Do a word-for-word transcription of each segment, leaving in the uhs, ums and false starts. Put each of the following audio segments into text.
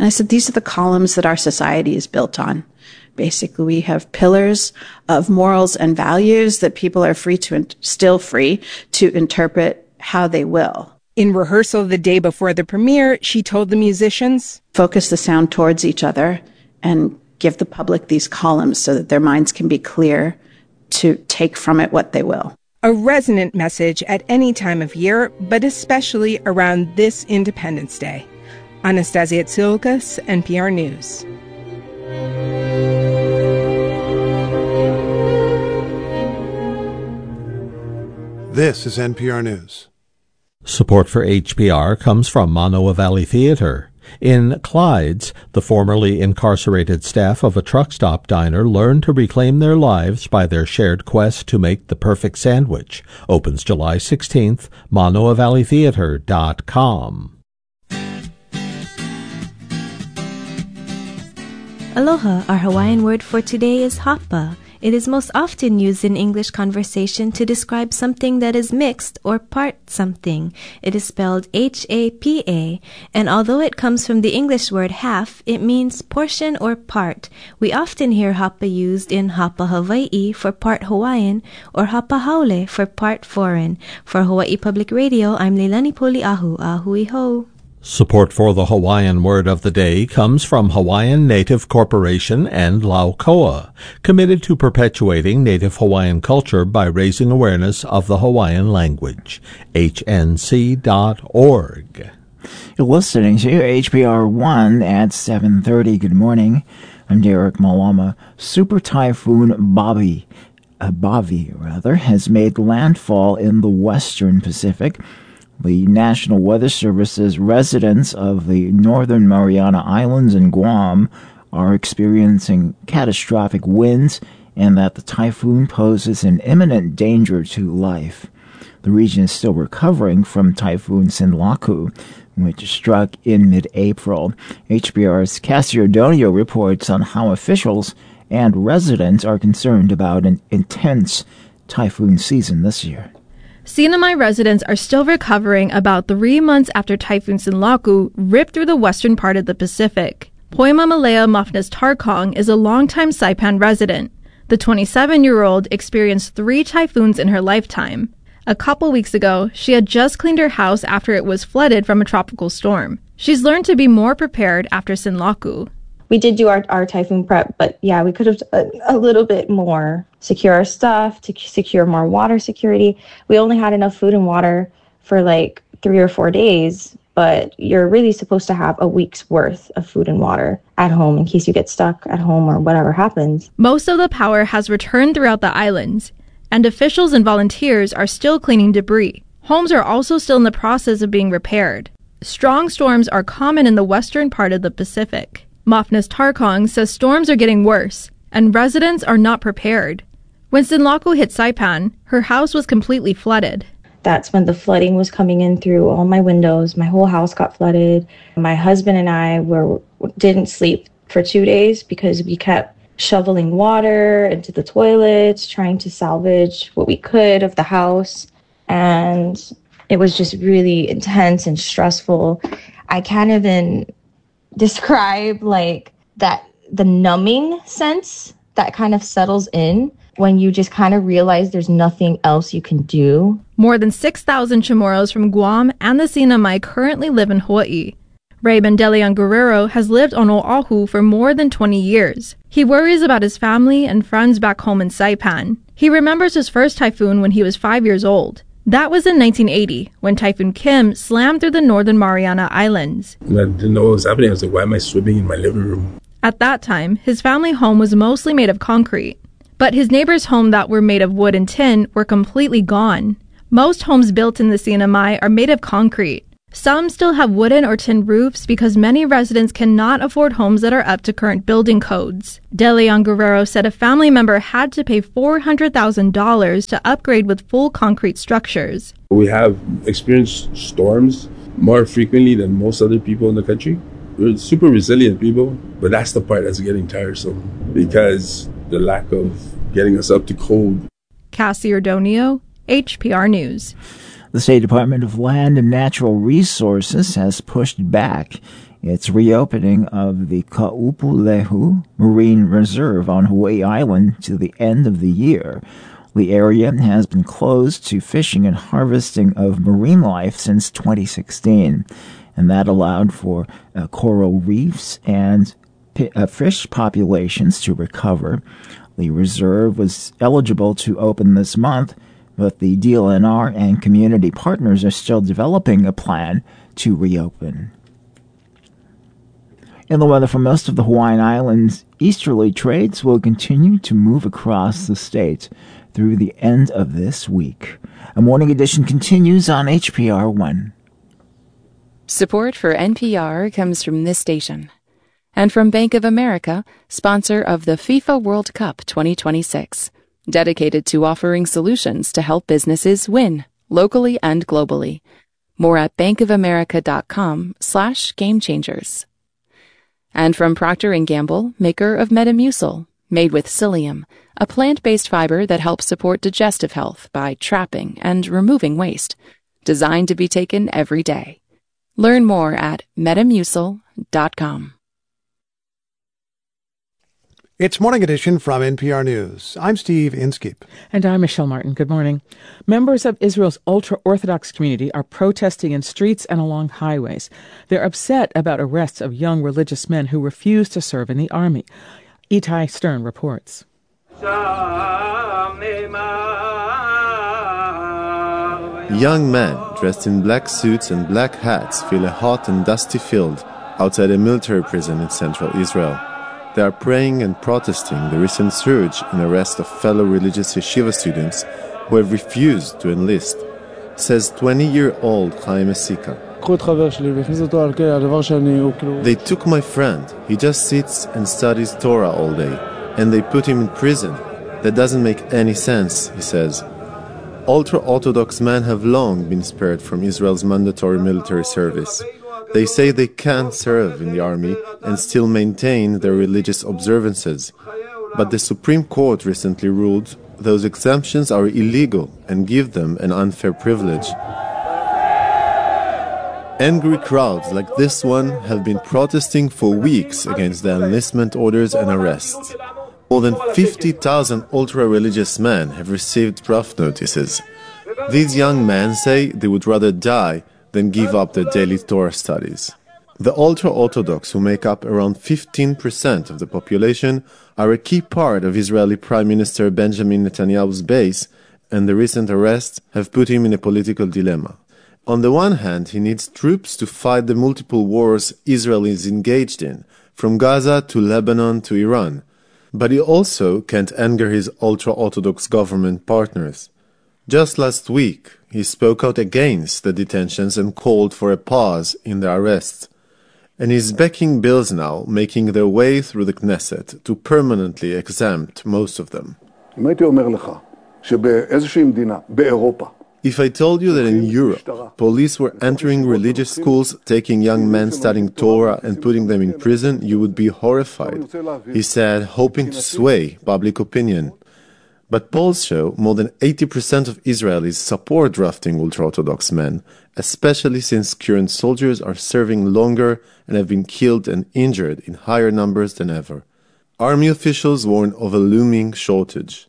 And I said, these are the columns that our society is built on. Basically, we have pillars of morals and values that people are free to, still free to interpret how they will. In rehearsal the day before the premiere, she told the musicians, focus the sound towards each other and give the public these columns so that their minds can be clear to take from it what they will. A resonant message at any time of year, but especially around this Independence Day. Anastasia Tsilkas, N P R News. This is N P R News. Support for H P R comes from Manoa Valley Theater. In Clydes, the formerly incarcerated staff of a truck stop diner learn to reclaim their lives by their shared quest to make the perfect sandwich. Opens July sixteenth, manoa valley theater dot com. Aloha, our Hawaiian word for today is hapa. It is most often used in English conversation to describe something that is mixed or part something. It is spelled H A P A, and although it comes from the English word half, it means portion or part. We often hear hapa used in Hapa Hawaii for part Hawaiian or Hapa Haole for part foreign. For Hawaii Public Radio, I'm Leilani Poliahu. Ahui ho. Support for the Hawaiian word of the day comes from Hawaiian Native Corporation and Laukoa, committed to perpetuating Native Hawaiian culture by raising awareness of the Hawaiian language. H N C dot org. You're listening to H P R one at seven thirty. Good morning. I'm Derek Malama. Super Typhoon Bobby, uh, Bavi, rather, has made landfall in the western Pacific. The National Weather Service's residents of the Northern Mariana Islands and Guam are experiencing catastrophic winds and that the typhoon poses an imminent danger to life. The region is still recovering from Typhoon Sinlaku, which struck in mid-April. H B R's Cassie O'Donio reports on how officials and residents are concerned about an intense typhoon season this year. Sinamai residents are still recovering about three months after Typhoon Sinlaku ripped through the western part of the Pacific. Poima Malea Mafnas Tarkong is a longtime Saipan resident. The twenty-seven-year-old experienced three typhoons in her lifetime. A couple weeks ago, she had just cleaned her house after it was flooded from a tropical storm. She's learned to be more prepared after Sinlaku. We did do our, our typhoon prep, but yeah, we could have a, a little bit more. Secure our stuff, to secure more water security. We only had enough food and water for like three or four days, but you're really supposed to have a week's worth of food and water at home in case you get stuck at home or whatever happens. Most of the power has returned throughout the islands, and officials and volunteers are still cleaning debris. Homes are also still in the process of being repaired. Strong storms are common in the western part of the Pacific. Mafnas Tarkong says storms are getting worse, and residents are not prepared. When Sinlaku hit Saipan, her house was completely flooded. That's when the flooding was coming in through all my windows. My whole house got flooded. My husband and I were didn't sleep for two days because we kept shoveling water into the toilets, trying to salvage what we could of the house. And it was just really intense and stressful. I can't even describe like that, the numbing sense that kind of settles in when you just kind of realize there's nothing else you can do. More than six thousand Chamorros from Guam and the Sinamai currently live in Hawaii. Raymond DeLeon Guerrero has lived on Oahu for more than twenty years. He worries about his family and friends back home in Saipan. He remembers his first typhoon when he was five years old. That was in nineteen eighty, when Typhoon Kim slammed through the Northern Mariana Islands. I didn't know what was happening. I was like, why am I swimming in my living room? At that time, his family home was mostly made of concrete. But his neighbors' homes that were made of wood and tin were completely gone. Most homes built in the Sinamai are made of concrete. Some still have wooden or tin roofs because many residents cannot afford homes that are up to current building codes. DeLeon Guerrero said a family member had to pay four hundred thousand dollars to upgrade with full concrete structures. We have experienced storms more frequently than most other people in the country. We're super resilient people, but that's the part that's getting tiresome because the lack of getting us up to code. Cassie Ordonio, H P R News. The State Department of Land and Natural Resources has pushed back its reopening of the Ka'upulehu Marine Reserve on Hawaii Island to the end of the year. The area has been closed to fishing and harvesting of marine life since twenty sixteen, and that allowed for uh, coral reefs and p- uh, fish populations to recover. The reserve was eligible to open this month, but the D L N R and community partners are still developing a plan to reopen. In the weather for most of the Hawaiian Islands, easterly trades will continue to move across the state through the end of this week. A morning edition continues on H P R one. Support for N P R comes from this station and from Bank of America, sponsor of the FIFA World Cup twenty twenty-six, dedicated to offering solutions to help businesses win, locally and globally. More at bankofamerica.com slash game changers. And from Procter and Gamble, maker of Metamucil, made with psyllium, a plant-based fiber that helps support digestive health by trapping and removing waste, designed to be taken every day. Learn more at metamucil dot com. It's Morning Edition from N P R News. I'm Steve Inskeep. And I'm Michelle Martin. Good morning. Members of Israel's ultra-Orthodox community are protesting in streets and along highways. They're upset about arrests of young religious men who refuse to serve in the army. Itai Stern reports. Young men dressed in black suits and black hats fill a hot and dusty field outside a military prison in central Israel. They are praying and protesting the recent surge in arrest of fellow religious yeshiva students who have refused to enlist, says twenty-year-old Chaim Esika. They took my friend. He just sits and studies Torah all day, and they put him in prison. That doesn't make any sense, he says. Ultra-Orthodox men have long been spared from Israel's mandatory military service. They say they can serve in the army and still maintain their religious observances. But the Supreme Court recently ruled those exemptions are illegal and give them an unfair privilege. Angry crowds like this one have been protesting for weeks against the enlistment orders and arrests. More than fifty thousand ultra-religious men have received draft notices. These young men say they would rather die than give up their daily Torah studies. The ultra-Orthodox, who make up around fifteen percent of the population, are a key part of Israeli Prime Minister Benjamin Netanyahu's base, and the recent arrests have put him in a political dilemma. On the one hand, he needs troops to fight the multiple wars Israel is engaged in, from Gaza to Lebanon to Iran. But he also can't anger his ultra-Orthodox government partners. Just last week, he spoke out against the detentions and called for a pause in the arrests. And he's backing bills now, making their way through the Knesset to permanently exempt most of them. If I told you that in Europe, police were entering religious schools, taking young men studying Torah and putting them in prison, you would be horrified, he said, hoping to sway public opinion. But polls show more than eighty percent of Israelis support drafting ultra-Orthodox men, especially since current soldiers are serving longer and have been killed and injured in higher numbers than ever. Army officials warn of a looming shortage.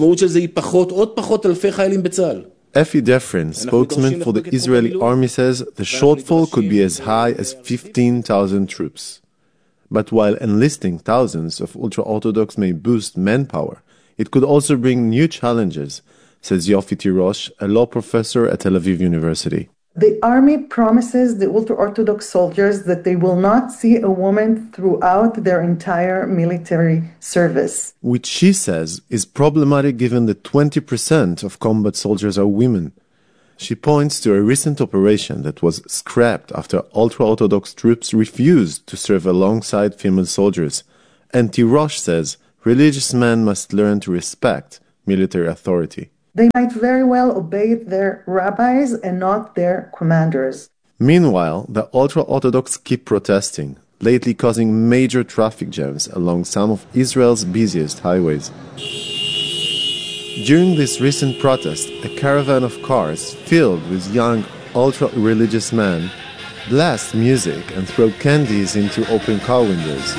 Effie Defrin, spokesman for the Israeli army, says the shortfall could be as high as fifteen thousand troops. But while enlisting thousands of ultra-Orthodox may boost manpower, it could also bring new challenges, says Yofi Tirosh, a law professor at Tel Aviv University. The army promises the ultra-Orthodox soldiers that they will not see a woman throughout their entire military service. Which she says is problematic given that twenty percent of combat soldiers are women. She points to a recent operation that was scrapped after ultra-Orthodox troops refused to serve alongside female soldiers. And Tirosh says religious men must learn to respect military authority. They might very well obey their rabbis and not their commanders. Meanwhile, the ultra-Orthodox keep protesting, lately causing major traffic jams along some of Israel's busiest highways. During this recent protest, a caravan of cars filled with young, ultra-religious men blast music and throw candies into open car windows.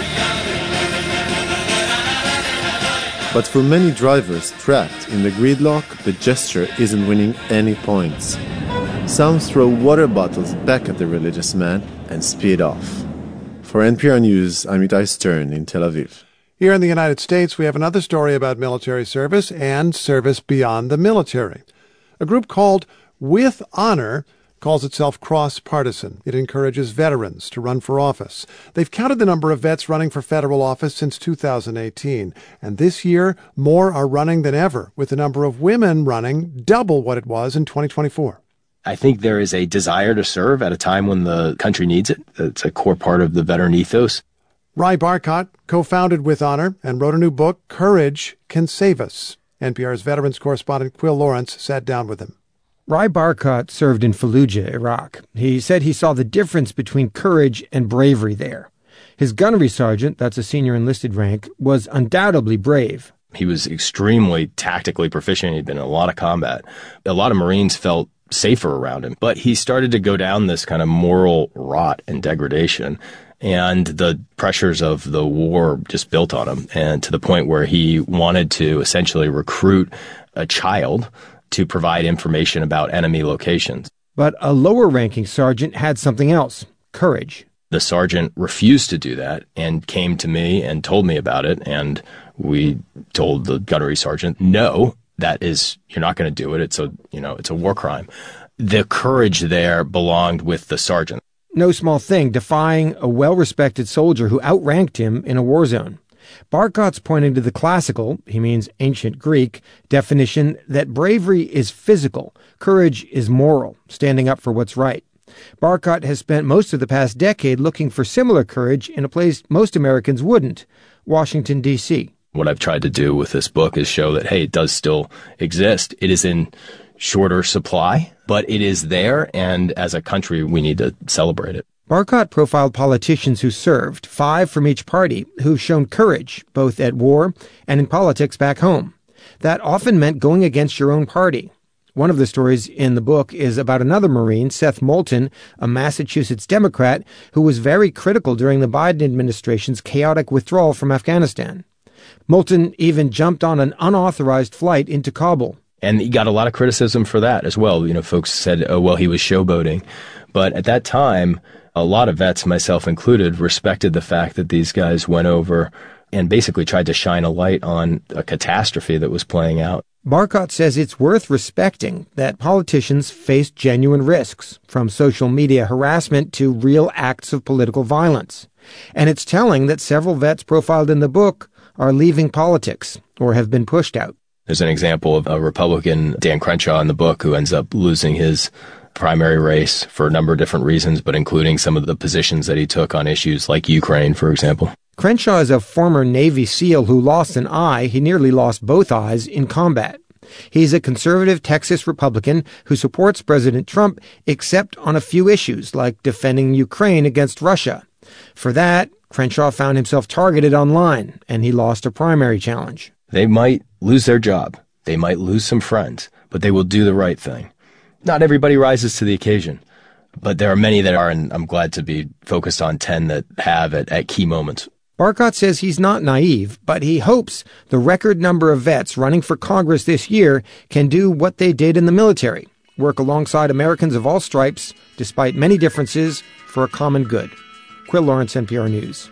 But for many drivers trapped in the gridlock, the gesture isn't winning any points. Some throw water bottles back at the religious man and speed off. For N P R News, I'm Itai Stern in Tel Aviv. Here in the United States, we have another story about military service and service beyond the military. A group called With Honor calls itself cross-partisan. It encourages veterans to run for office. They've counted the number of vets running for federal office since two thousand eighteen. And this year, more are running than ever, with the number of women running double what it was in twenty twenty-four. I think there is a desire to serve at a time when the country needs it. It's a core part of the veteran ethos. Rai Barkat co-founded With Honor and wrote a new book, Courage Can Save Us. N P R's veterans correspondent Quil Lawrence sat down with him. Rai Barkat served in Fallujah, Iraq. He said he saw the difference between courage and bravery there. His gunnery sergeant, that's a senior enlisted rank, was undoubtedly brave. He was extremely tactically proficient. He'd been in a lot of combat. A lot of Marines felt safer around him, but he started to go down this kind of moral rot and degradation. And the pressures of the war just built on him, and to the point where he wanted to essentially recruit a child to provide information about enemy locations. But a lower-ranking sergeant had something else, courage. The sergeant refused to do that and came to me and told me about it, and we told the gunnery sergeant, no, that is, you're not going to do it. It's a, you know, it's a war crime. The courage there belonged with the sergeant. No small thing, defying a well-respected soldier who outranked him in a war zone. Barkat's pointing to the classical, he means ancient Greek, definition that bravery is physical, courage is moral, standing up for what's right. Barkat has spent most of the past decade looking for similar courage in a place most Americans wouldn't, Washington, D C What I've tried to do with this book is show that, hey, it does still exist. It is in shorter supply, but it is there, and as a country, we need to celebrate it. Barkat profiled politicians who served, five from each party, who've shown courage, both at war and in politics back home. That often meant going against your own party. One of the stories in the book is about another Marine, Seth Moulton, a Massachusetts Democrat, who was very critical during the Biden administration's chaotic withdrawal from Afghanistan. Moulton even jumped on an unauthorized flight into Kabul. And he got a lot of criticism for that as well. You know, folks said, oh, well, he was showboating. But at that time, a lot of vets, myself included, respected the fact that these guys went over and basically tried to shine a light on a catastrophe that was playing out. Barkat says it's worth respecting that politicians face genuine risks, from social media harassment to real acts of political violence. And it's telling that several vets profiled in the book are leaving politics or have been pushed out. There's an example of a Republican, Dan Crenshaw, in the book, who ends up losing his primary race for a number of different reasons, but including some of the positions that he took on issues like Ukraine, for example. Crenshaw is a former Navy SEAL who lost an eye. He nearly lost both eyes in combat. He's a conservative Texas Republican who supports President Trump, except on a few issues, like defending Ukraine against Russia. For that, Crenshaw found himself targeted online, and he lost a primary challenge. They might lose their job. They might lose some friends, but they will do the right thing. Not everybody rises to the occasion, but there are many that are, and I'm glad to be focused on ten that have at, at key moments. Barkat says he's not naive, but he hopes the record number of vets running for Congress this year can do what they did in the military, work alongside Americans of all stripes, despite many differences, for a common good. Quil Lawrence, N P R News.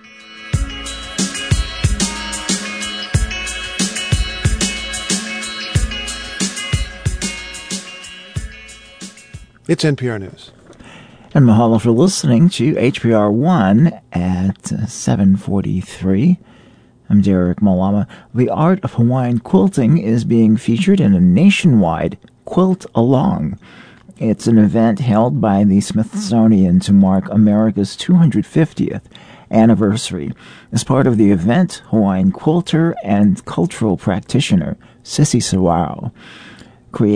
It's N P R News. And mahalo for listening to H P R one at seven forty-three. I'm Derek Malama. The art of Hawaiian quilting is being featured in a nationwide quilt along. It's an event held by the Smithsonian to mark America's two hundred fiftieth anniversary. As part of the event, Hawaiian quilter and cultural practitioner Sissy Sawao